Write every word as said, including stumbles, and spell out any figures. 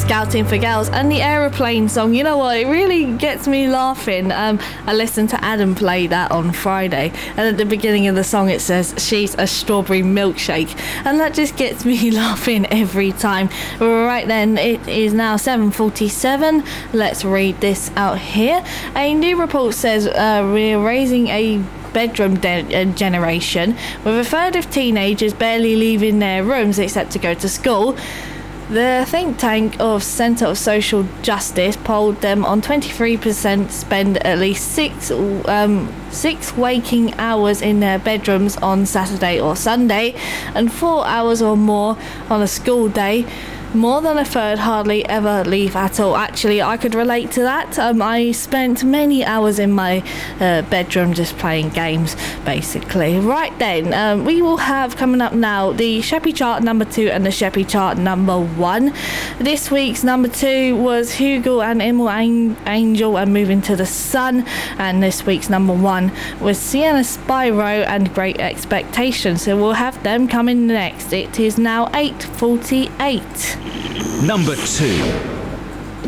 Scouting for Girls, and the Aeroplane song. You know what, it really gets me laughing. um, I listened to Adam play that on Friday, and at the beginning of the song it says she's a strawberry milkshake, and that just gets me laughing every time. Right then, it is now seven forty-seven. Let's read this out here. A new report says uh, we're raising a bedroom de- generation with a third of teenagers barely leaving their rooms except to go to school. The think tank of Centre of Social Justice polled them on twenty-three percent spend at least six um, six waking hours in their bedrooms on Saturday or Sunday, and four hours or more on a school day. More than a third hardly ever leave at all. Actually, I could relate to that. Um, I spent many hours in my uh, bedroom just playing games, basically. Right then, um, we will have coming up now the Sheppy Chart number two and the Sheppy Chart number one. This week's number two was Hugo and Emil Angel and Moving to the Sun, and this week's number one was Sienna Spyro and Great Expectations. So we'll have them coming next. It is now eight forty-eight. Number two.